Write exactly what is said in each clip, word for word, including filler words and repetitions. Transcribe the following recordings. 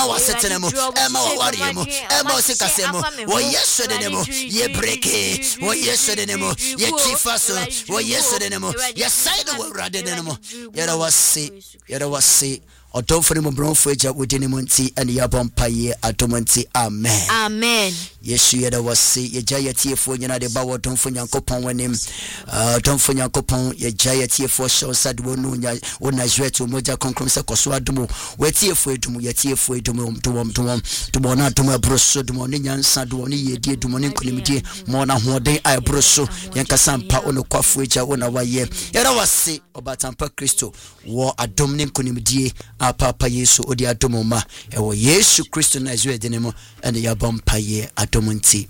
Emma was setting them, Emma Wariamo, Emma Sikasemo, or yesterday, ye break it, or yesterday, ye chifaso, or yesterday, yes, side of Radenemo, yet I was see, yet I was see. Or don't for him, bro, for each with any monty and the Yabon Paye at Tomonti. Amen. Amen. Yes, you had was say, ye giant for you, the bow, don't for your coupon when him, uh, don't for your coupon, ye giant for show sad one, when I swear to Moja Concrumsa Coswadumo, where tear for it to me, tear for it to me, to one, to one, to one, to my brosso, to Monian Sadoni, ye dear to Monin Committee, Mona, one day I brosso, Yankasam Pa on the cough which I won away. Yet I was say about Tampa Christo, war a dominant committee. Papa Yesu odi adomoma ewo Yesu Kristo na ezwe denemo ene yabom paye adomonti.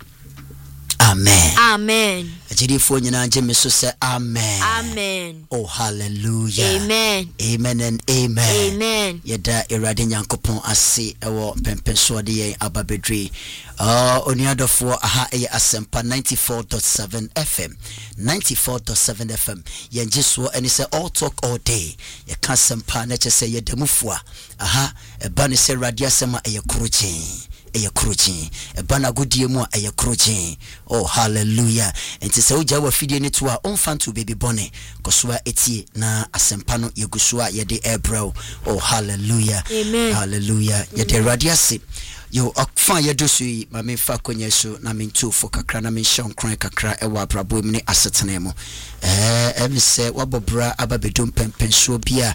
Amen. Amen. Ajidi fo nyina anje meso se amen. Amen. Oh hallelujah. Amen. Amen and amen. Amen. Yeda erade nyankopon ase ewo pempenso de yen ababedri. Uh oniadofo aha eye asempa ninety-four point seven F M. ninety-four point seven F M. Yen jeswo eni se all talk all day. Ye kan sempa na che se yedemufo aha e ba ne se radio asema eye kuruchin. Eye kruchin e bana godie mu a eye kruchin. Oh hallelujah. Enti se uja wa fidie ne to a onfanto baby bone kosoa etie na asempa no yegusua ye de ebro. Oh hallelujah. Amen. Hallelujah. Ye de radiase yo akfa ye do sui ma me fa konye so na me ntu fo kakra na me shon kran kakra e wa brabo mi ne asetena mu eh em se wabobra ababedum pempenso bia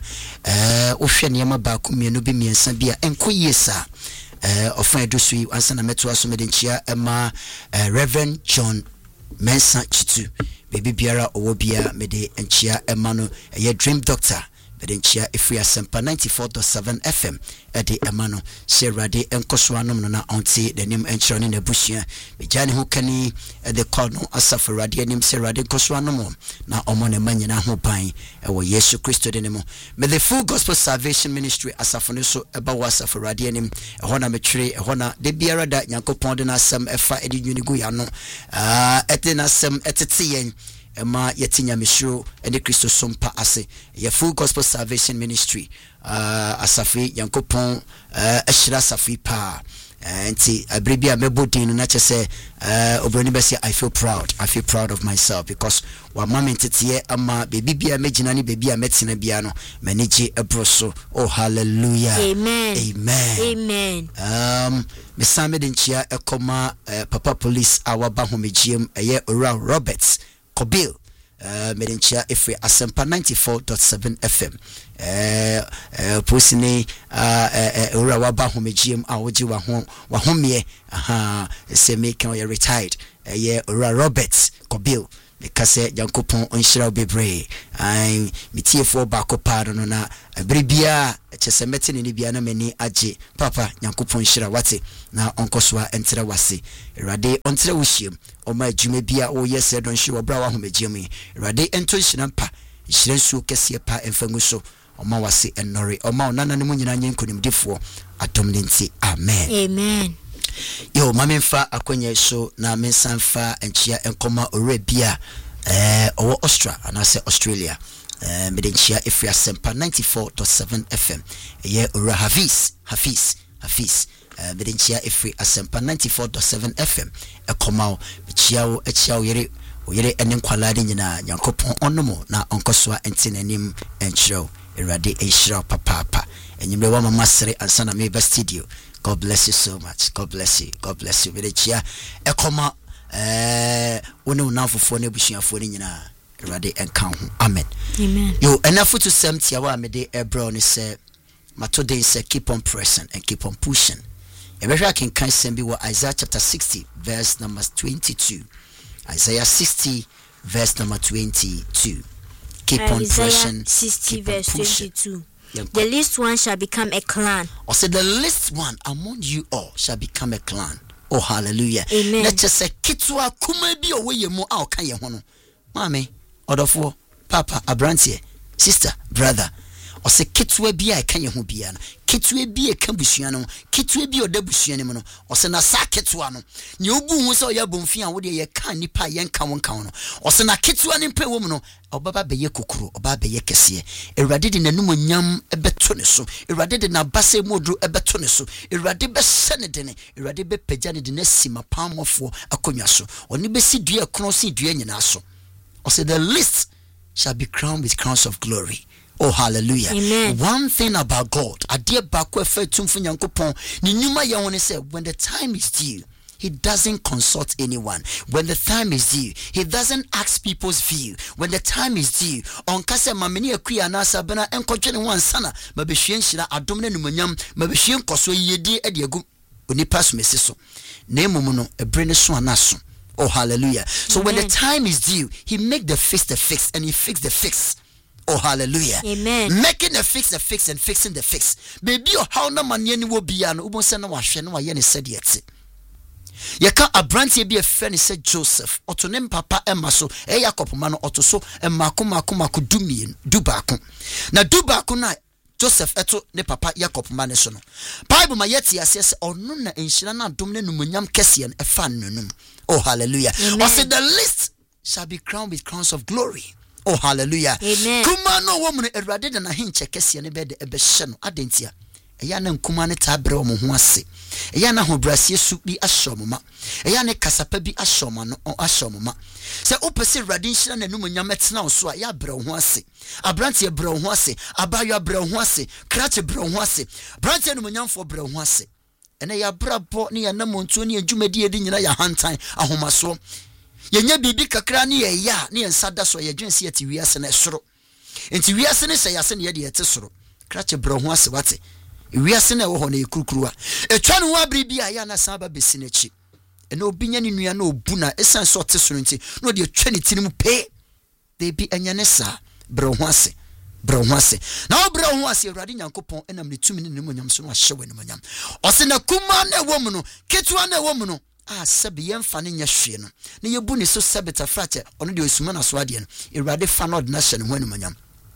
eh wo hwe ne ma ba ko mienu bi miensa bia enko yesa. Uh, often do sweet answer na meto aso medenchia ema uh, Reverend John Mensa Chitu baby biara owo bia mede enchia ema no ye dream doctor medenchia ifri asempa ninety-four point seven F M ede ema no se rade enkoso anom no na onti denim enchiro ne nabusua mejane ho kani de call no asafa rade anim se rade enkoso anom na omo ne manyina ho ban ewo Yesu Kristo de nemo me the Full Gospel Salvation Ministry asafa no so eba wasafa rade anim eho na metwere eho na de biara da Nyankopon de na asem efa ede nwuni gu ya no ah ete na asem etete yen ema yetinya mishro ene Kristo sompa ase ye Full Gospel Salvation Ministry uh, asafi Nyankopon uh, ashira safi pa enti uh, abribia mebodin na chese uh, obroni bese I feel proud I feel proud of myself because wa mama ntete ama baby bia megina ni baby a metina bia no manage ebroso. Oh hallelujah. Amen. Amen. Amen. Um mesame de nchia ekoma uh, papa police awaba homegiem eye Ora Roberts Kobil uh, medenchia ifre asempa ninety-four point seven F M eh uh, uh, posini uh, uh, ura waba homegiem a woji wa ho wa homie aha se make you retired uh, yeah Ura Roberts Kobil because Yankopon onhira obebre ai mitiefo ba ko pa no na bribia chese metene ni bia na mani age papa Yankopon hira wate na onkosoa entere wase erade ontere wohiem o ma adwuma bia o yese don hye obra wa homegiem erade ento hira mpa hira nsuo kese pa emfangu so o ma wase enore o ma onana ne munyina nyenkonimdifo atomnenti amen. Amen. Yo mamemfa akonye so na mensanfa enchia enkoma orebia eh owo Austria anase Australia eh medenchia ifri asempa ninety-four point seven F M ye ora Hafiz Hafiz Hafiz eh medenchia ifri asempa ninety-four point seven F M ekoma chiawo echiawo yere oyere enen kwalade nyina Nyankopon onomo na onkosoa entenanim enchiro erade enchiro papa enyimre wa mama sere ansana me studio. God bless you so much. God bless you. God bless you. Vedechia ekoma eh wonu nafofo na busuafo ni nyina erade enka ho. Amen. Amen. Yo enough to seventy awa me de ebro ni say mato dey say keep on pressing and keep on pushing. Ebehwa can kan sem bi wo Isaiah chapter sixty verse number twenty-two. Isaiah sixty verse number twenty-two. Keep Isaiah on pressing. sixty keep verse on twenty-two. The least one shall become a clan. Or say the least one among you all shall become a clan. Oh hallelujah. Amen. Let's just say kitwa kuma bi owe ye mu a oka ye ho no. Mame, odofo, papa, abrantie, sister, brother. ɔse ketwa bi a ɛka ye ho bia no ketwa bi e ka busua no ketwa bi oda busua ne mu no ɔse na sa ketwa no ne obu hu sɛ ɔyɛ bomfi a wo de ye ka nipa ye nka won ka no ɔse na ketwa ne mpa wo mu no ɔbaba bɛyɛ kokoro ɔbaba bɛyɛ kɛseɛ Awurade de nanum nyam ɛbɛto ne so Awurade de na basa mu oduro ɛbɛto ne so Awurade bɛhyɛ ne de ne Awurade bɛpagya ne de na sima paamɔfo akonnwa so ɔne bɛsi dua krono si dua nyina so ɔse the least shall be crowned with crowns of glory. Oh, hallelujah. Amen. One thing about God, adeɛ baako ɛfɛ tumfo Nyankopɔn ne nnwuma yɛ wɔn sɛ when the time is due, he doesn't consult anyone. When the time is due, he doesn't ask people's view. When the time is due, on kase mameni akuya anasa bena enkodwe ne ho ansana mabehwie nhyira adom ne numonyam mabehwie nkoso yedi e de agu onipa so mesiso na emum no ebre ne so anaso. Oh, hallelujah. So Amen. When the time is due, he make the fix the fix and he fix the fix. Oh, hallelujah. Amen. Making the fix the fix and fixing the fix. Baby, oh, how no man yeni wo bia no ubon se na wahwe no aye ne said yet. Yeka abrantie bi e friend said Joseph. Otonem papa emma so e Yakob ma no otoso emako mako mako dumien dubako. Na dubako na Joseph eto ne papa Yakob ma ne so no. Bible ma yeti ase se ono na enhyira na adom ne numonyam kese en efa nunum. Oh, hallelujah. Or say the list shall be crowned with crowns of glory. Oh, hallelujah. Amen. Kuma no woman erade na hinche kese ne be de ebehye no adentia. Eya na nkuma ne tabre o mo ho ase. Eya na hobrase su bi ahyomma. Eya ne kasapa bi ahyomma no ahyomma. Se opese erade nhira na numonyam etena so a ya bre ho ase. Abrante bre ho ase, abayo bre ho ase, krache bre ho ase. Brante numonyamfo bre ho ase. Ene ya brabo ne ya namonto ne adwumadi edi nyina ya hantan ahomaso. Yenya bibi kakra ne ye ya ne nsada so ye dwense ati wiase na soro. Enti wiase ne se yase ne ye de ete soro. Krache bre ho ase wate. Wiase na wo ho na ekurukuruwa. Etwa ne ho abri bi a ya na san ba besi na chi. Ene obinya ne nua na obu na esan so te soro nti no de etwa ne tinimu pe. De bi anya ne sa bre ho ase. Bro wase na obra ho ase Awurade Nyankopon enam ne tumi ne nemonyam so no ahye we nemonyam ose na kuma na ewo mu no ketua na ewo mu no a sebe yemfa ne nya hwe no na yebu ne so sebeta frache ono de osuma na so ade no Awurade fa no de na hye ne ho nemonyam.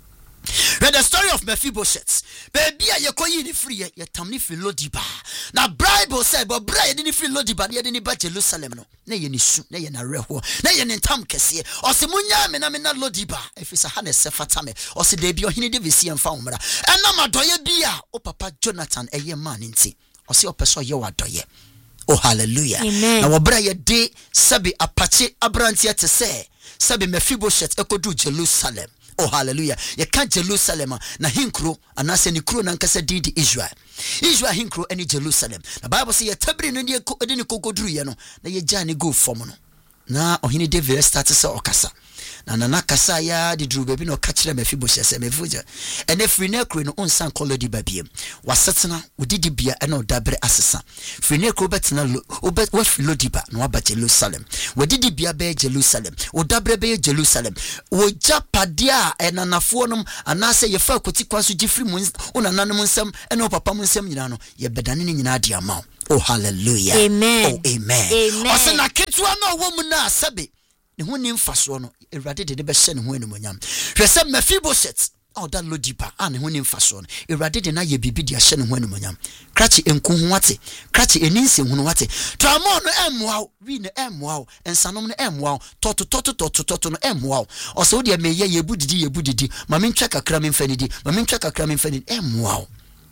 Read the story of Mephibosheth. Baby, you call you free, you tamni free Lodiba. Now, Bible said, but Bray didn't free Lodiba, you didn't bat Jerusalem. No, nay, you su, nay, and a reho, nay, and Tam Cassia, or Simunya, and I'm in a Lodiba. If it's a Hannes Sefatame, or se debut, he needed to see and found. And now, my doye bia, oh, Papa Jonathan, a year man in tea, or see, oh, Peso, you are doye. Oh, hallelujah. Amen. Now, Bray day, Sabi Apache, Abrantia to say, Sabi Mephibosheth, Echo do Jerusalem. Oh, hallelujah. You can't Jerusalem na hinkro anase ni kro na nkasa didi Israel. Israel hinkro any Jerusalem. The Bible say ye tabri no de ko de ni kokodru ye no na ye gya ne go fom no. Na ohini David start say okasa. Na na kasa ya de dru baby no ka kire Mephibosheth se Mephibosheth. Ene free na kro no onsan kolodi babiem. Wasetena odidi bia ena odabre asesa. Free na kro betena obet wa filodi ba no aba Jerusalem. Odidi bia be Jerusalem. Odabre be Jerusalem. Oja padia enanafo nom anase ye fa koti kwaso gifri mu onananom nsem ena papa mu nsem nyina no ye bedane ni nyina dia ma. Oh, hallelujah. Amen. Oh, amen. Amen. Ose na ketwa na wo mu na sabe ne ho ni mfaso no Awurade de be hye ne ho enumonyam. Hwese Mephibosheth oh that Lodiba an ho ni mfaso no Awurade de na ye bibi de hye ne ho enumonyam. Krachi enku ho wate, krachi eninse hu no wate. Tramo no emwa wi no emwa ensanom no emwa toto toto toto toto no emwa. Ose wo de me ye yebudidi yebudidi ma me ntwa kakra me mfanidi ma me ntwa kakra me mfanidi emwa.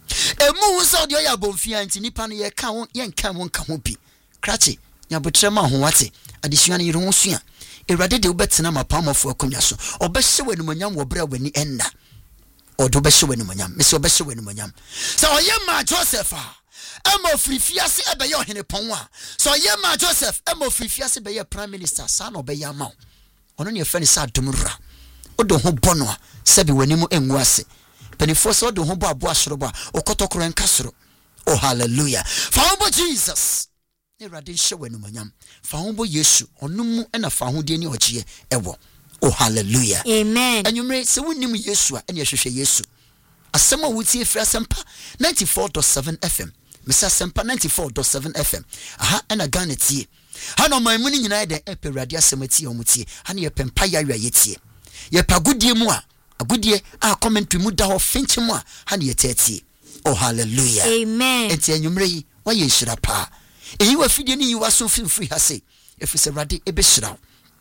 Emu so de ya bomfia nti nipa no ye ka won ye nka won ka ho bi. Krachi nyabotrema ho wate adesua ne yero ho sua. Awurade de obetena mapamofo akonya so obehye wenumonyam wo bra wani enda odo behye wenumonyam mesi obehye wenumonyam so oyema Joseph emo frifiase ebeye ohene pon a so oyema Joseph emo frifiase beye prime minister sa na obeye ama ono ne efani sa domura odo ho bono a sebi wanimu enwu ase penifo so odo ho bo abo asorobo a okotokoro enkasoro. Oh, hallelujah. Fa Jesus Erade hye wenumonyam fa hombo Yesu onum ena fa hodie ni ogie ewo. Oh, hallelujah. Amen. Anyumre se wonim Yesu a ene hwehwe Yesu asema wutie fra sempa ninety-four point seven F M mesa sempa ninety-four point seven F M aha ena Ghana tie ha no man mu ni nyina de epewrade asema tie omutie ha ne ye pempa ya ya yetie ye pagudie mu a agudie a commentary mu da ho finchim a ha ne yetati oh hallelujah amen enti anwumre yi wa ye hira pa eyi wa fidie ni yi wa so feel free ha say if it's a radi ebe hira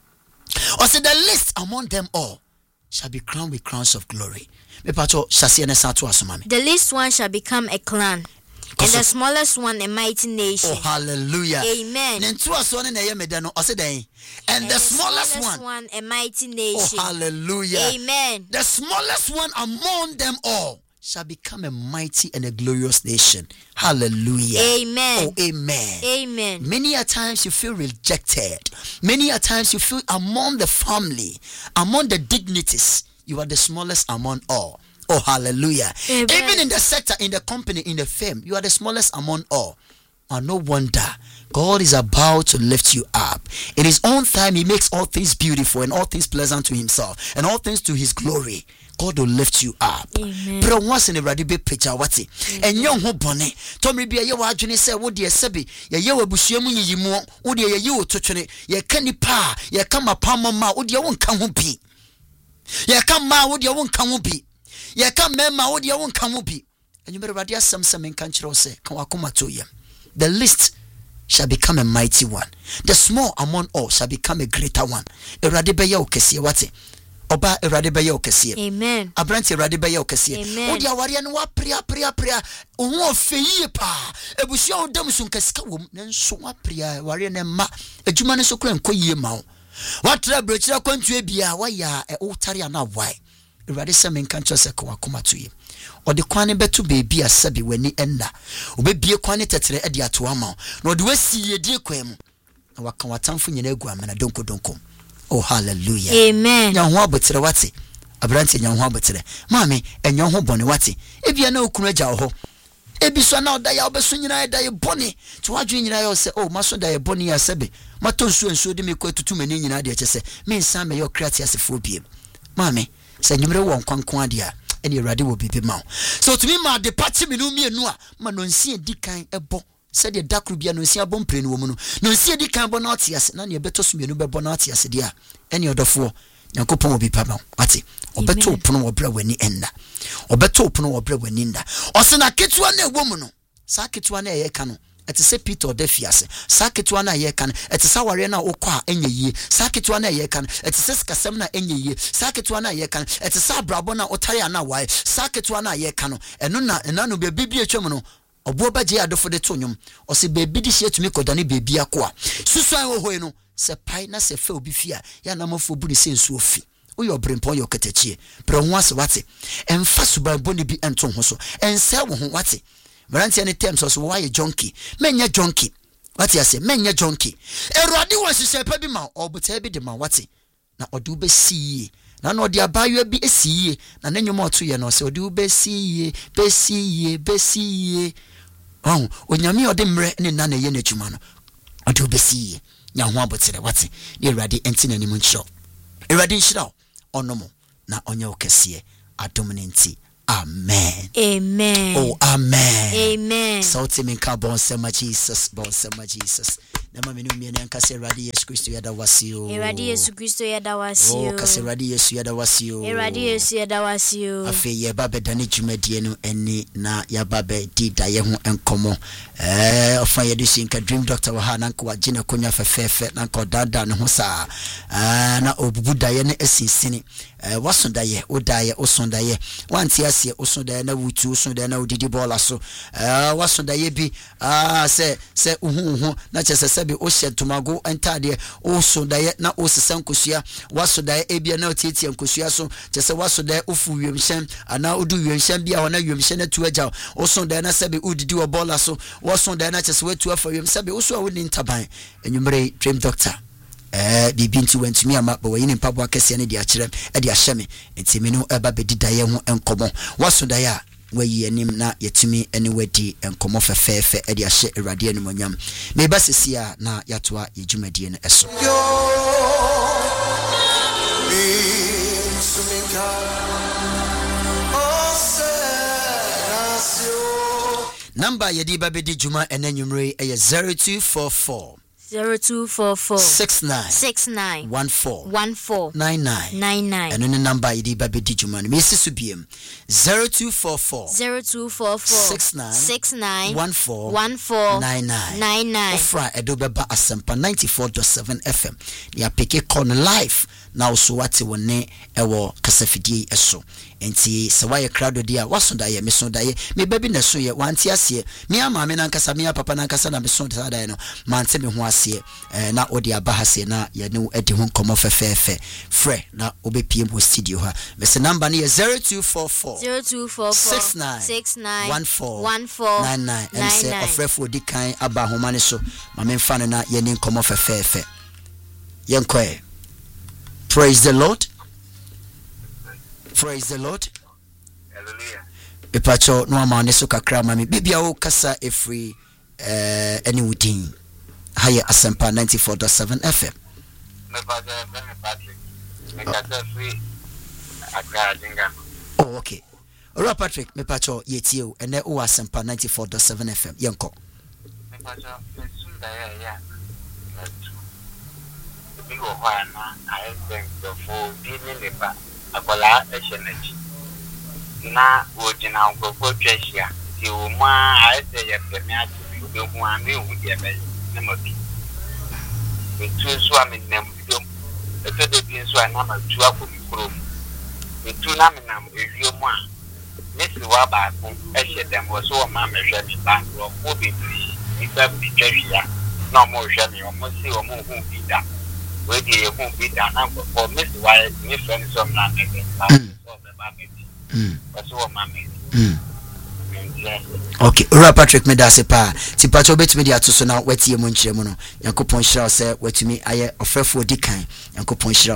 or say the least among them all shall be crowned with crowns of glory. Me pato shasi ene sato asomame. The least one shall become a clan, and the smallest one a mighty nation. Oh hallelujah. Amen. Nentu aso ne na ye medano ose den. And the smallest one, one a mighty nation. Oh hallelujah. Amen. The smallest one among them all shall become a mighty and a glorious nation. Hallelujah. Amen. Oh amen. Amen. Many a times you feel rejected. Many a times you feel among the family, among the dignities, you are the smallest among all. Oh hallelujah. Amen. Even in the sector, in the company, in the firm, you are the smallest among all. And no wonder God is about to lift you up. In his own time, he makes all things beautiful and all things pleasant to himself and all things to his glory. God will lift you up. Amen. Pero once in a radi be picture wati. And young ho bone. Tomri be ye wa adwene say wo de sebi ye ye wa busua mu yiyimu wo de ye ye wo totwene ye ka nipa ye ka mapam ma wo de wo nka ho bi. Ye ka ma wo de wo nka ho bi. Ye ka mema wo de wo nka ho bi. And you better radi asem sem nka nkyerɛ say kan wakoma to yem. The least shall become a mighty one. The small among all shall become a greater one. Erade be ye okese wati. Oba erade beye okese. Amen. Abranti erade beye okese. Amen. Odi aware no wa pria pria pria. Ohu ofeyi pa. Ebusia odam so nkasika wom. Nenso wa pria ware ne ma. Adwuma ne so kra nkoyie ma wo. Wa tra brochira kwantu ebia wa ya e otare ana wai. Erade se menka nkyose ka wakoma toye. Odi kwane betu bebi asabi wani enda. Obebie kwane tetere edi ato ama. Na odi wasi yedie kwam. Na waka watamfo nyina egu amana donko donko. Oh hallelujah. Amen. Nyanho abotre wate. Abranti nyanho abotre. Mami enyanho bone wate. Ebia na okunu agya ho. Ebiso na oda ya obeso nyina da ye bone. To wadwe nyina ya se oh maso da ye bone ya sebe. Mato nsuo nsuo de mekwa tutu mani nyina de kyese. Me nsan me yo create asefo biem. Mami se nyimre wo nkwankwan de a ene Awurade wo bibi ma. So to me ma de party me no mienu a ma no nsie dikan ebo. Said the dark rubia no sia bom prenu womu no nsia di kan bona atiase na ne beto so mienu be bona atiase dia ene odofo Nyankopon obi papa ati obeto opono obra wani enna obeto opono obra wani nda osena ketua na ewomu no sa ketua na eye ka no eti se Peter odefiase sa ketua na eye ka no eti sa ware na okwa enye yie sa ketua na eye ka no eti se skasem na enye yie sa ketua na eye ka no eti sa brabo na otare na wai sa ketua na eye ka no eno na ena no be bibia atwam no obo baje adofo de tonyum o se bebi di hie tumi kodane bebi akoa susuan wo hoy no se pai na se fa obi fia ya na mafo bu ni se nsu ofi o yo brempon yo ketachie pre ho ase wate emfa suban boni bi ento ho so ense wo ho wate varantia ne terms so why junkie menya junkie wate ase menya junkie erode wo hihye pa bi ma obuta bi de ma wate na ode ube siye na no de abayo bi esiye na nanyoma oto ye no se ode ube siye besiye besiye oh onyame ode mre ne na na ye n'adwuma no ode ube siye nya ho abotere wate ne Awurade enti na nim nchiro Awurade nchira onomo na onye okese adom ne nti amen amen oh amen amen so timi ka bon sema Jesus bon sema Jesus na mami no miene anka se Awurade Yesu Kristo yada wasio Awurade Yesu Kristo yada wasio oh ka se Awurade Yesu yada wasio Awurade Yesu yada wasio afi ye ba bedane dwumadie no eni na ya ba be di da ye ho enkomo eh ofa ye de sinka dream doctor wa ha na nko wagina konya fefefe na nko dada ne ho sa ah na obubu da ye ne asinsini eh wasonda ye oda ye osonda ye wanti ase osonda ye na wutu osonda na odidi bola so eh wasonda ye bi ah se se uhu uhu na chese sebi o shetumago entade osonda ye na osesa nkosua wasonda ye ebia na otietie nkosua so chese wasonda ye ofu wiemhyen ana odu wiemhyen bia ho na wiemhyen na tu agya osonda na sebi odidi wo bola so wasonda na chese wetu afa wiem sebi oso a woni ntaban enwumre dream doctor eh bibi nti wantumi ama bo yini mpabo akese ne dia kyerem e dia hyeme enti me no eba bedida ye ho enkomo wasonda ya wayi anim na yetumi ene wadi enkomo fefefe e dia hye Awurade animonyam me ba sesia na yatoa yedwumadie no eso number yedi babedi juma enanyumre e zero two four four zero two four four six nine six nine one four one four nine nine nine nine. And the number idi baby dijuman. Messi subiem zero two four four zero two four four six nine six nine one four one four nine nine nine nine. Ofra edobeba asempa ninety-four point seven F M. Ya peke kon live na also wate wone ewo kasafidie eso. Enti se waye crowd dia wasonda ye mesonda ye me baby na so ye wanti ase me ama me na nkasa me papa na nkasa na mesonda da no mante me ho ase na odi abahase na ye ne edi ho komo fefefe fre na obepiem ho studio ha me se number ne zero two four four zero two four four six nine six nine one four one four nine nine and say ofrefo di kan aba ho mane so ma me mfa na ye ne komo fefefe yenkwe. Praise the Lord. Praise the Lord. Hallelujah. Epacho no ama ne so kakra ma me bibia wo kasa efri eh any wudin. Haye Asempa ninety-four point seven F M. Me father Patrick. Me kasa free akra dinga. Oh okay. Ora Patrick me pacho yetie o ene o Asempa ninety-four point seven F M. Yenko. Me pacho me sunda ya ya. Me go hwana I think the for dini le ba akola ehyenachi. Na wojina ngofo twahia ti wo ma aise ye peme ati bi hu ame hu de be na mabi etu so amenam dom eto de bi so anama tu akomi krom etu na menam ewiem a nesi wa ba ko ehye dem wo so ma mehwe mi bank ro ko bi bi ni ba bi twahia na mo hwe mi o mo si o mo hu bi da we de ye hu bi da na ko nesi wa ni friend so na me ba so be ba bi Mm. Mm. Okay, Ora Patrick me da se pa. Ti pacho betimi dia to so na watie mo nkyere mu no. Yankopon hyira se watumi aye ofrefo di kan. Yankopon hyira.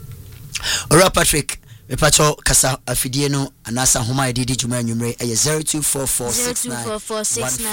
Ora Patrick me pacho kasa afidie no anasa homa edidi juma anwumre aye zero two four four six nine one four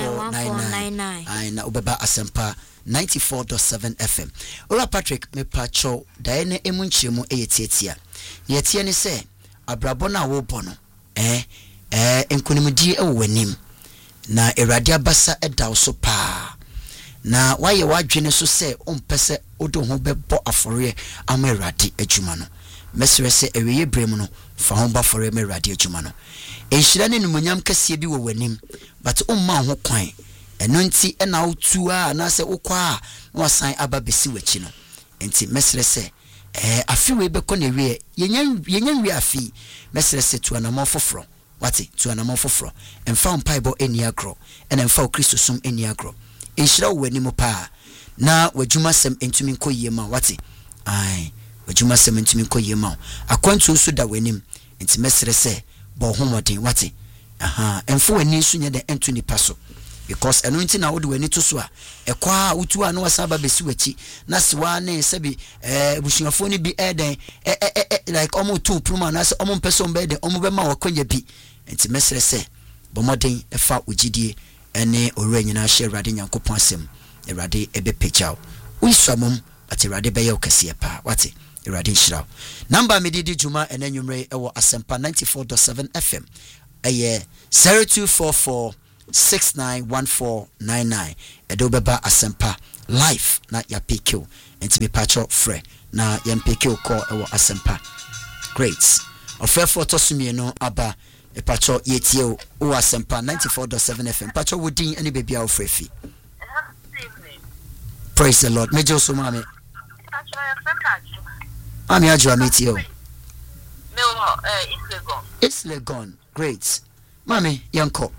nine nine. Ai na obeba Asempa ninety-four point seven F M. Ora Patrick me pacho dae ne emu nkyere mu eye tietia. Ye tie ne se abrabona wo bono eh eh enkunimdi e wanim na erade abasa eda so pa na waye wadwene so se ompese odo ho bebo afore ama erade adwuma no mesere se eweye brem no fa ho ba afore ama erade adwuma no enhyira ne numonyam kase bi wo wanim but umma ho kwan eno nti e na otu a na se ukwa a na wasan aba besi wachi no enti mesere se eh afi we be kɔ na wie yenya yenya wie afi mesere se tu anamɔ foforo wate tu anamɔ foforo emfa mpaibo eni agro ena emfa Kristo sum eni agro enhyira wo ani mu pa na wadwuma sem entumi nkɔ yema wate ai wadwuma sem entumi nkɔ yema akwantu so da wanim enti mesere se bo homoden wate aha emfa wani so nya de entu nipa so because eno nti na wo de wani to so a ekwa utu a no wasaba besi wachi na sewa ne sebi eh busuafo ni bi eden eh eh like omo two pruma na se omo mpese ombe de omo be ma wakonya bi enti mesere se bomoden efa ogidie ene owura nyina hye Awurade Nyankopon asem Awurade ebe pejao uiswamom ati Awurade be ye okase pa wate Awurade nhyira number medidi juma enanwumre ewo Asempa ninety-four point seven F M eye zero two four four six nine one four nine nine edobeba Asempa live na ya P Q enti me patcho frɛ na ya P Q call ewo Asempa great ofrefo tosumie no aba e patcho yetie o Asempa ninety-four point seven F M patcho wodin ani baby a ofrefi. Praise the Lord. Mejo so mame mame ajwa metie o no eh it's Legon it's Legon great mame yanko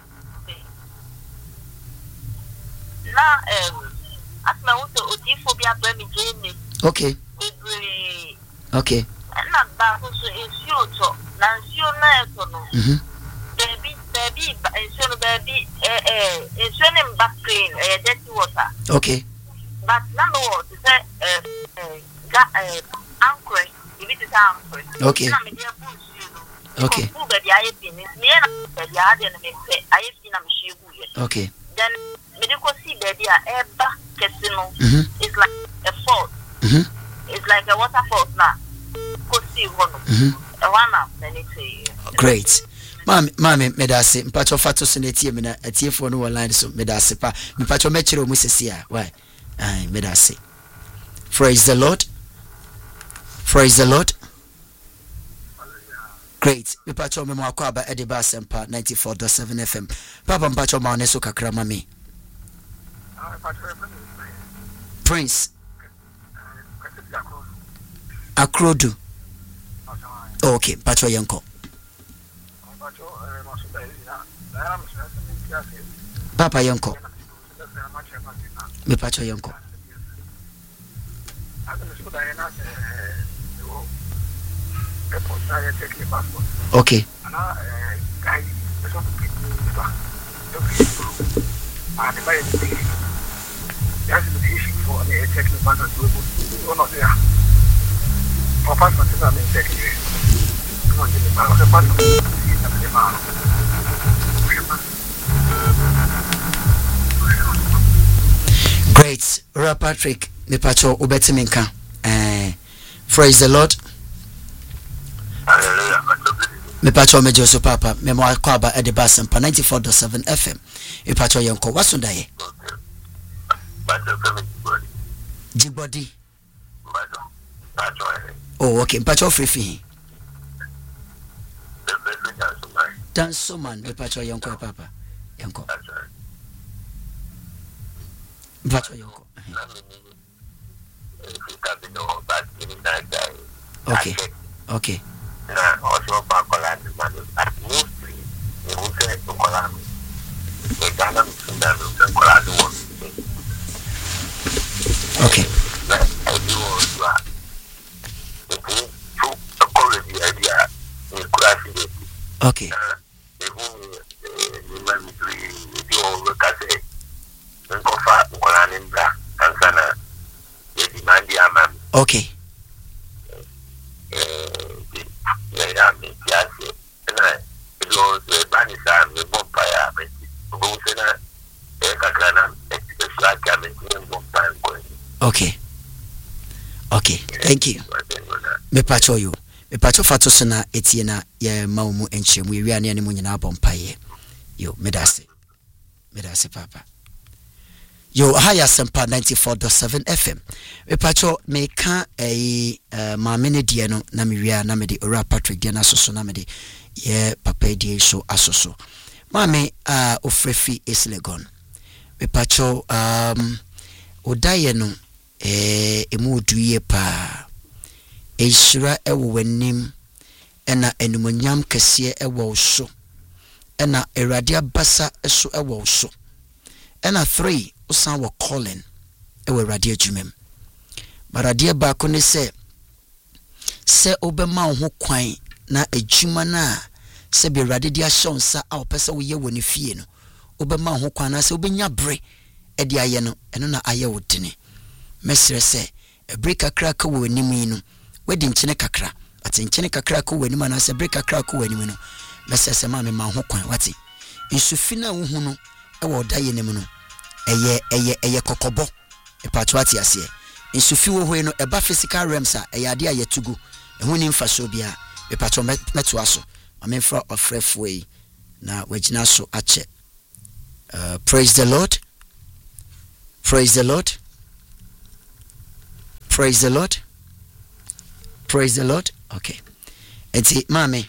na um asma wuto odifobia bra mi jene okay ebere okay na ba so ensio to na ensio na eto no mhm baby baby ensio no baby eh eh ensio ne back clean eh dirty water okay but na no to say eh ga eh anchor ibi to anchor okay na me dey push you okay ku baby aye pin me na baby ade na me say aye pin na me shegu ye okay then medical see baby a eba casino mhm it's like a fault mhm it's like a waterfall now go see one mhm one up then it's great mami mami medase mpacho fato so na tie me na atiefo no online so medase pa mpacho mechire o mu sesia why Aye, me da say. Praise the Lord. Praise the Lord. Great. Me pacho me mo akwa Ediba Sempa ninety-four point seven F M. Papa mpacho ma oneso kakra ma me. Prince Akrodu. Oh, okay, pacho yanko. Papa yanko. Me pacho yanko. Okay. Great. Ra Patrick, me pacho ubetiminka. Eh, praise the Lord. Me pacho me Joseph Papa, me mo akwa Ediba Sempa ninety-four point seven F M. E pacho yanko wasunda ye. Jibody. Oh, okay. Pacho free. Dance so man, me pacho yanko Papa. Yanko. Pacho yanko. Okay. Okay. Also, Bacola, mostly, you will say to Colami. Okay. I do also a quality idea in class. Okay. Okay. Okay. Okay. Thank you. Me pacho you. Me pacho fato sena etiena ye maumu enche mu wi ane mu nyina abompaye. Yo, me dase. Me dase papa. Yo, higher Sempa ninety-four point seven F M. Me pacho me ka eh uh, ma mene die no na me wi na me de Ora Patrick die na soso na me de ye papa die so asoso. Ma me uh ofrefi Islegon. Me pacho um odaye no eh emu duye pa ehyira ewo wanim ena enumonyam kese ewo so ena erade abasa eso ewo so ena three usan wo calling ewo erade adwumem marade ba ko ne se se obema ho kwan na adwuma na se be erade dia shonsa a opese wo ye woni fie no obema ho kwan na se obenya bre e dia ye no eno na aye wo dene mesre se ebre kakra ka wo anim no wedi nkyene kakra ati nkyene kakra ka wo anim na se ebre kakra ka wo anim no mesre se ma me ma ho kwan wati nsufi na wo hu no e wo da ye nim no eye eye eye kokobo e patwati ase nsufi wo ho no e ba physical realms a e yade aye tugu e hu ni mfa so bia e patwo meto aso ma me fra ofrefo yi na wagina so ache. Uh, praise the Lord. Praise the Lord. Praise the Lord. Praise the Lord. Okay. Enti mami.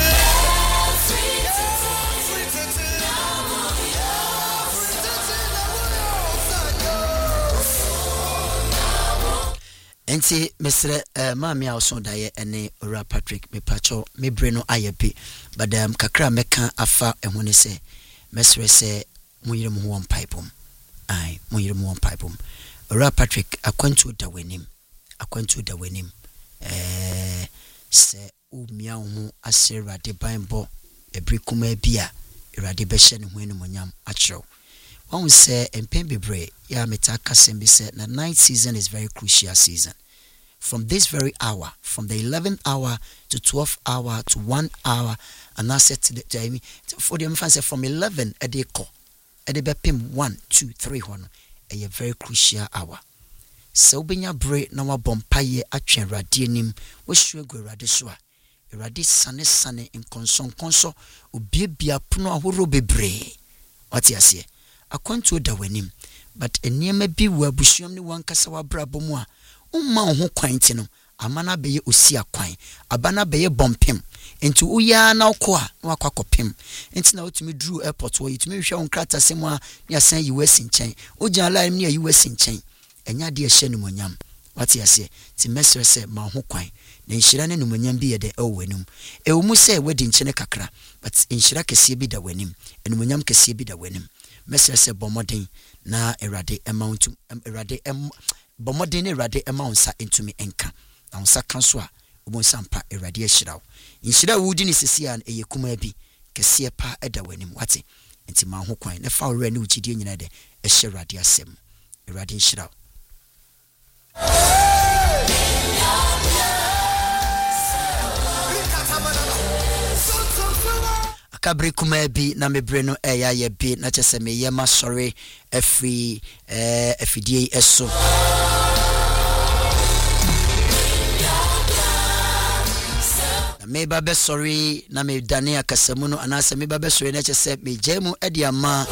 Enti Mister Uh, mami a oso daye ene Ora Patrick me pacho me breno ayepi badam kakra meka afa eho ne se mesre se muyire mu won pipom ai muyire mu won pipom Ora Patrick akwantu da wanim akwantu da wanim eh se umia ho aserade banbo ebrikuma bia erade be hye ne ho enumonyam achiro won se empen bebre ya metaka sembi se na night season is very crucial season. From this very hour, from the eleventh hour to twelfth hour to one hour, and I said to the Jamie, for the infants from eleven a day call, a day bepim one, two, three, one, a very crucial hour. So be your break now a bompaye at chen radianim, which you go radisua. A radis sunny sunny in conson conso, ubibia puno huro bebre. What you say? akwantuo da w'anim but enniema bi wo abusuam ne wankasa wabrabɔ mu a umma wo ho kwan ti no amana beye osi akwan abana beye bompem enti uya na okɔ a na wakɔkɔpem enti na otumi duru airport wo yitumi hwɛ on krata semu a ya san U S nkyɛn ogya line ne U S nkyɛn enya de ɛhyɛ numonyam wate ase ti mesre sɛ ma ho kwan na nhyira ne numonyam bi yɛ de ɛwɔ w'anim ɛwɔ mu sɛ wadi nkyene kakra but nhyira kɛseɛ bi da w'anim numonyam kɛseɛ bi da w'anim mesre sɛ bɔmɔden na erade amount erade em bɔmɔden ne erade amount sa entumi enka na unsa kan so a obon sampa erade ahyiraw nhyira wudi ne sisi an eye kuma bi kɛseɛ pa ɛda w'anim wate enti ma ho kwan na fa wura ne ugidie nyina de ɛhyɛ erade asɛm erade nhyiraw akabre kuma bi na mebre no ɛya yɛ bi na kyɛ sɛ me yɛ ma sɔre afri eh afidie ɛso na me ba be sɔre na me dane akasamu no anase me ba be sɔre na kyɛ sɛ me gyamu ɛde ama